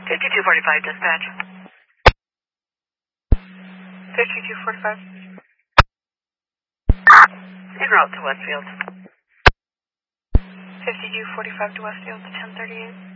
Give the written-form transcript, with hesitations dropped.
5245 dispatch. 5245. En route to Westfield. 5245 to Westfield, 1038.